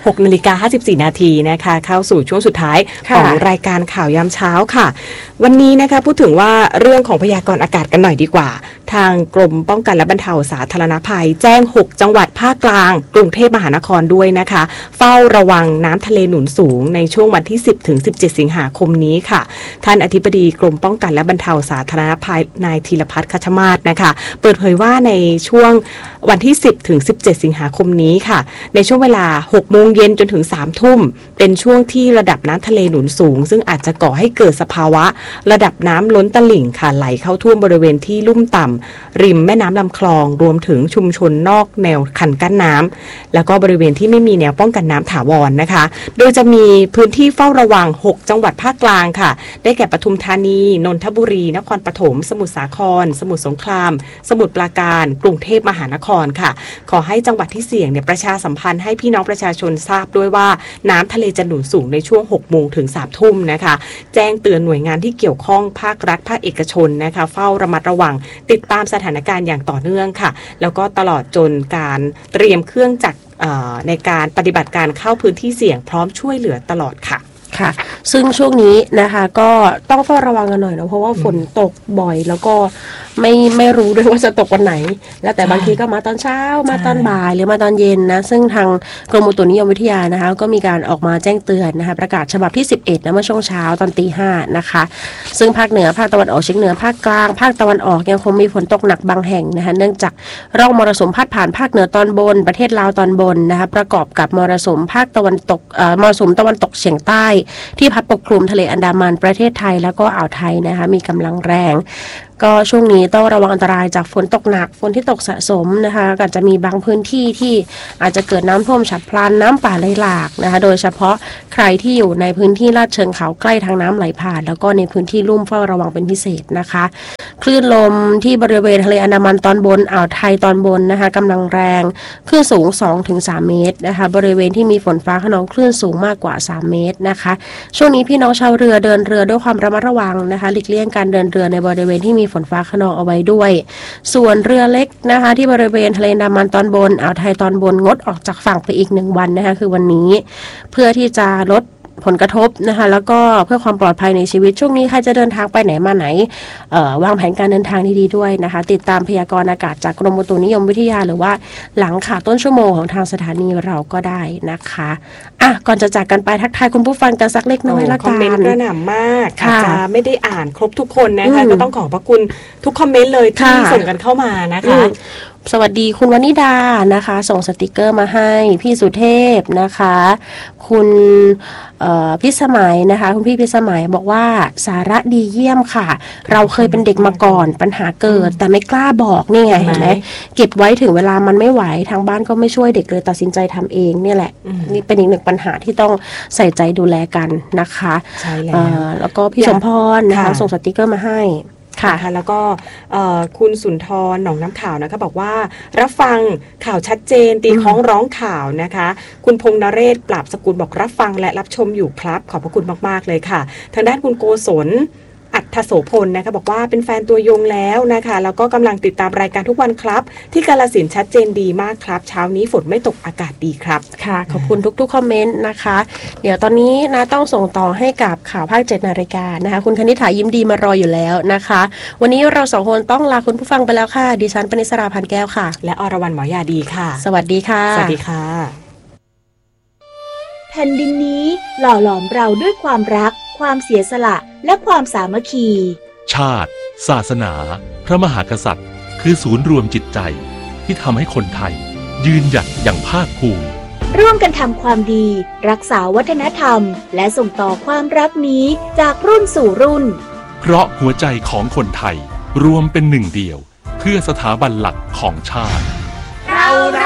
6:54 นาทีนะคะเข้าสู่ช่วงสุดท้ายของรายการข่าวยามเช้าค่ะวันนี้นะคะพูดถึงว่าเรื่องของพยากรณ์อากาศกันหน่อยดีกว่าทางกรมป้องกันและบรรเทาสาธารณภัยแจ้ง6จังหวัดภาคกลางกรุงเทพมหานครด้วยนะคะเฝ้าระวังน้ำทะเลหนุนสูงในช่วงวันที่10 ถึง 17 สิงหาคมนี้ค่ะท่านอธิบดีกรมป้องกันและบรรเทาสาธารณภัยนายธีรพัฒน์คัชมาศนะคะเปิดเผยว่าในช่วงวันที่10 ถึง 17 สิงหาคมนี้ค่ะในช่วงเวลา 6 โมงเย็นจนถึง 3 ทุ่มเป็นช่วงที่ระดับน้ำทะเลหนุนสูงซึ่งอาจจะก่อให้เกิดสภาวะระดับน้ำล้นตลิ่งค่ะไหลเข้าท่วมบริเวณที่ลุ่มต่ำริมแม่น้ำลำคลองรวมถึงชุมชนนอกแนวคันกั้นน้ำแล้วก็บริเวณที่ไม่มีแนวป้องกันน้ำถาวรนะคะโดยจะมีพื้นที่เฝ้าระวัง6จังหวัดภาคกลางค่ะได้แก่ปทุมธานีนนทบุรีนครปฐมสมุทรสาครสมุทรสงครามสมุทรปราการกรุงเทพมหานครค่ะขอให้จังหวัดที่เสี่ยงเนี่ยประชาสัมพันธ์ให้พี่น้องประชาชนทราบด้วยว่าน้ำทะเลจะหนุนสูงในช่วง 6 โมงถึง 3 ทุ่มนะคะแจ้งเตือนหน่วยงานที่เกี่ยวข้องภาครัฐภาคเอกชนนะคะเฝ้าระมัดระวังติดตามสถานการณ์อย่างต่อเนื่องค่ะแล้วก็ตลอดจนการเตรียมเครื่องจักรในการปฏิบัติการเข้าพื้นที่เสี่ยงพร้อมช่วยเหลือตลอดค่ะค่ะซึ่งช่วงนี้นะคะก็ต้องเฝ้าระวังกันหน่อยนะเพราะว่าฝนตกบ่อยแล้วก็ไม่รู้ด้วยว่าจะตกวันไหนแล้วแต่บางทีก็มาตอนเช้ามาตอนบ่ายหรือมาตอนเย็นนะซึ่งทางกรมอุตุนิยมวิทยานะคะก็มีการออกมาแจ้งเตือนนะคะประกาศฉบับที่11นะเมื่อช่วงเช้าตอน 5:00 นะคะซึ่งภาคเหนือภาคตะวันออกเฉียงเหนือภาคกลางภาคตะวันออกยังคงมีฝนตกหนักบางแห่งนะคะเนื่องจากร่องมรสุมพาดผ่านภาคเหนือตอนบนประเทศลาวตอนบนนะคะประกอบกับมรสุมภาคตะวันตกมรสุมตะวันตกเฉียงใต้ที่พัดปกคลุมทะเลอันดามันประเทศไทยแล้วก็อ่าวไทยนะคะมีกำลังแรงก็ช่วงนี้ต้องระวังอันตรายจากฝนตกหนักฝนที่ตกสะสมนะคะอาจจะมีบางพื้นที่ที่อาจจะเกิดน้ำท่วมฉับพลันน้ำป่าไหลหลากนะคะโดยเฉพาะใครที่อยู่ในพื้นที่ลาดเชิงเขาใกล้ทางน้ำไหลผ่านแล้วก็ในพื้นที่ลุ่มเฝ้าระวังเป็นพิเศษนะคะคลื่นลมที่บริเวณทะเลอันดามันตอนบนอ่าวไทยตอนบนนะคะกำลังแรงคลื่นสูง 2-3 เมตรนะคะบริเวณที่มีฝนฟ้าคะนองคลื่นสูงมากกว่า3 เมตรนะคะช่วงนี้พี่น้องชาวเรือเดินเรือด้วยความระมัดระวังนะคะหลีกเลี่ยงการเดินเรือในบริเวณที่มีฝนฟ้าคะนองเอาไว้ด้วยส่วนเรือเล็กนะคะที่บริเวณทะเลอันดามันตอนบนอ่าวไทยตอนบนงดออกจากฝั่งไปอีก1 วันนะคะคือวันนี้เพื่อที่จะลดผลกระทบนะคะแล้วก็เพื่อความปลอดภัยในชีวิตช่วงนี้ใครจะเดินทางไปไหนมาไหนวางแผนการเดินทางดีๆด้วยนะคะติดตามพยากรณ์อากาศจากกรมอุตุนิยมวิทยาหรือว่าหลังข่าวต้นชั่วโมงของทางสถานีเราก็ได้นะคะก่อนจะจากกันไปทักทายคุณผู้ฟังกันสักเล็กน้อยละกันคอมเมนต์กระหน่ำมากอาจจะไม่ได้อ่านครบทุกคนนะคะก็ต้องขอบพระคุณทุกคอมเมนต์เลยที่ส่งกันเข้ามานะคะสวัสดีคุณวนิดานะคะส่งสติกเกอร์มาให้พี่สุเทพนะคะคุณพิสมัยนะคะคุณพี่พิสมัยบอกว่าสาระดีเยี่ยมค่ะเราเคยเป็นเด็กมาก่อนปัญหาเกิดแต่ไม่กล้าบอกนี่ไงเห็นไหมเก็บไว้ถึงเวลามันไม่ไหวทางบ้านก็ไม่ช่วยเด็กเลยตัดสินใจทำเองเนี่ยแหละนี่เป็นอีกหนึ่งปัญหาที่ต้องใส่ใจดูแลกันนะคะใช่แล้วก็พี่สมพรนะคะส่งสติกเกอร์มาให้ค่ะแล้วก็คุณสุนทรหนองน้ำข่าวนะคะบอกว่ารับฟังข่าวชัดเจนตีคล้องร้องข่าวนะคะคุณพงษ์นเรศปราบสกุลบอกรับฟังและรับชมอยู่ครับขอบพระคุณมากๆเลยค่ะทางด้านคุณโกศลอัฏฐโสพลนะคะบอกว่าเป็นแฟนตัวยงแล้วนะคะแล้วก็กำลังติดตามรายการทุกวันครับที่กาฬสินธุ์ชัดเจนดีมากครับเช้านี้ฝนไม่ตกอากาศดีครับค่ะขอบคุณทุกๆคอมเมนต์นะคะเดี๋ยวตอนนี้นะต้องส่งต่อให้กับข่าวภาค 7 นาฬิกานะคะคุณคณิษฐายิ้มดีมารออยู่แล้วนะคะวันนี้เรา2 คนต้องลาคุณผู้ฟังไปแล้วค่ะดิฉันปณิสราพันแก้วค่ะและอรวรรณหมอยาดีค่ะสวัสดีค่ะสวัสดีค่ะแผ่นดินนี้หล่อหลอมเราด้วยความรักความเสียสละและความสามัคคีชาติศาสนาพระมหากษัตริย์คือศูนย์รวมจิตใจที่ทำให้คนไทยยืนหยัดอย่างภาคภูมิร่วมกันทำความดีรักษาวัฒนธรรมและส่งต่อความรักนี้จากรุ่นสู่รุ่นเพราะหัวใจของคนไทยรวมเป็นหนึ่งเดียวเพื่อสถาบันหลักของชาติเรา